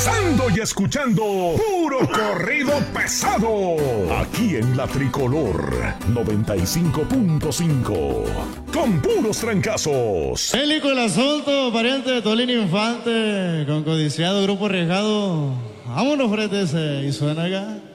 Sintonizando y escuchando puro corrido pesado. Aquí en la Tricolor 95.5. Con puros trancazos. Hélico el asunto, pariente de Tolín Infante, con codiciado grupo arriesgado. Vámonos, frente ese, y suena acá.